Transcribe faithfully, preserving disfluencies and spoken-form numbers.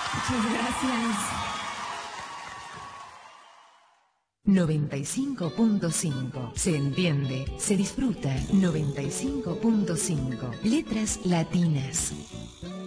Muchas gracias. noventa y cinco punto cinco. Se entiende, se disfruta. noventa y cinco punto cinco. Letras latinas.